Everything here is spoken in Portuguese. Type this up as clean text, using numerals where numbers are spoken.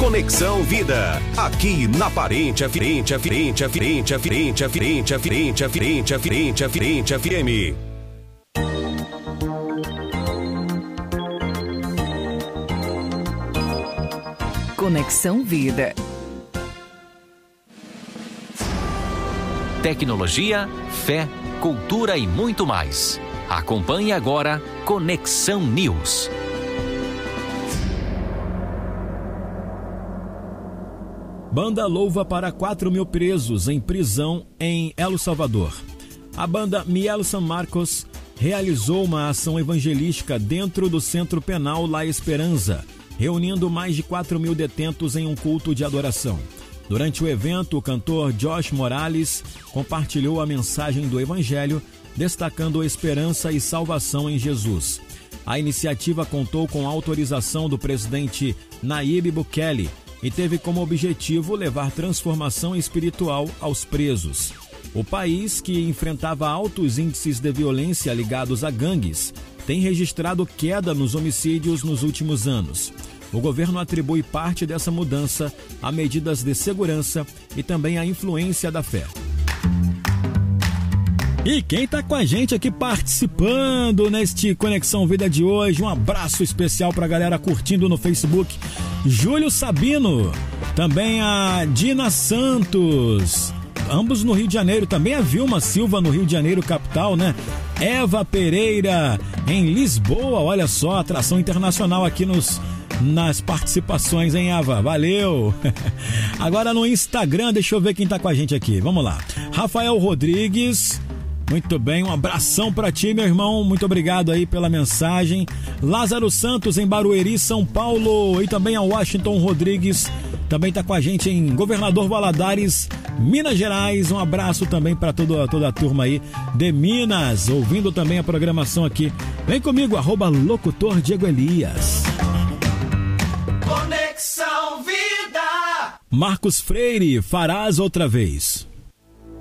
Conexão Vida. Aqui na Parente FM. Conexão Vida. Tecnologia, fé, cultura e muito mais. Acompanhe agora Conexão News. Banda louva para 4.000 presos em prisão em El Salvador. A banda Miel San Marcos realizou uma ação evangelística dentro do Centro Penal La Esperanza, reunindo mais de 4.000 detentos em um culto de adoração. Durante o evento, o cantor Josh Morales compartilhou a mensagem do Evangelho, destacando esperança e salvação em Jesus. A iniciativa contou com a autorização do presidente Nayib Bukele e teve como objetivo levar transformação espiritual aos presos. O país, que enfrentava altos índices de violência ligados a gangues, tem registrado queda nos homicídios nos últimos anos. O governo atribui parte dessa mudança a medidas de segurança e também à influência da fé. E quem está com a gente aqui participando neste Conexão Vida de hoje, um abraço especial para a galera curtindo no Facebook. Júlio Sabino, também a Dina Santos, ambos no Rio de Janeiro, também a Vilma Silva no Rio de Janeiro, capital, né? Eva Pereira em Lisboa, olha só, atração internacional aqui nas participações, hein, Ava? Valeu! Agora no Instagram, deixa eu ver quem tá com a gente aqui, vamos lá. Rafael Rodrigues, muito bem, um abração pra ti, meu irmão, muito obrigado aí pela mensagem. Lázaro Santos em Barueri, São Paulo, e também a Washington Rodrigues, também tá com a gente em Governador Valadares, Minas Gerais. Um abraço também para toda a turma aí de Minas, ouvindo também a programação aqui. Vem comigo, @locutor Diego Elias. Conexão Vida. Marcos Freire, farás outra vez.